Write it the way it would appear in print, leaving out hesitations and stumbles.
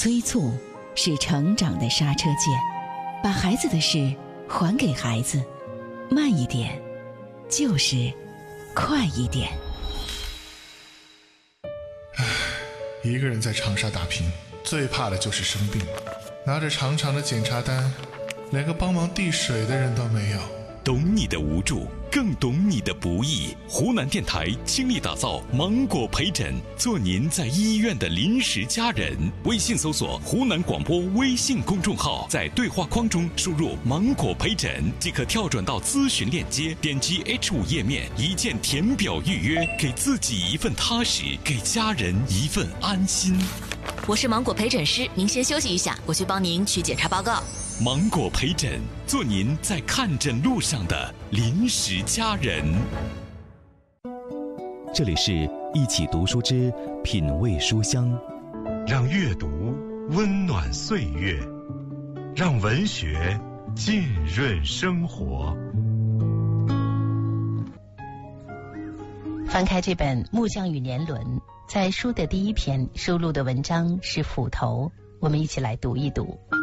催促是成长的刹车键，把孩子的事还给孩子，慢一点就是快一点。 一个人在长沙打拼，最怕的就是生病，拿着长长的检查单，连个帮忙递水的人都没有。 懂你的无助，更懂你的不易。湖南电台倾力打造芒果陪诊，做您在医院的临时家人。微信搜索湖南广播微信公众号，在对话框中输入芒果陪诊即可跳转到咨询链接，点击 H5 页面，一键填表预约，给自己一份踏实，给家人一份安心。 我是芒果陪诊师，您先休息一下，我去帮您取检查报告。 芒果陪诊，做您在看诊路上的临时家人。 这里是一起读书之品味书香， 让阅读温暖岁月，让文学浸润生活。 翻开这本《木匠与年轮》，在书的第一篇收录的文章是《斧头》，我们一起来读一读。